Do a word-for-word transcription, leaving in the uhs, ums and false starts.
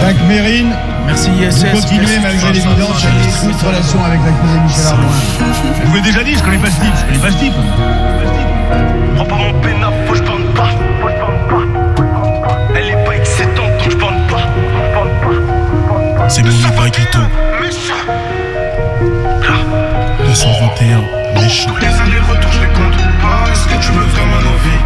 Jacques Mérine. Merci I S S. Vous continuez malgré l'évidence, il y a une smooth relation avec l'accusé Michel Ardoin. Je vous l'ai déjà dit, je connais pas ce type, je connais pas ce type. Prends pas mon pénaf, faut que je bande pas. Faut que je bande pas. Elle est pas excitante, donc je bande pas. Je bande pas. C'est mon Baguito. deux cent vingt et un, méchant. Tous les allers-retours, je les compte pas. Est-ce que tu veux vraiment nos vies?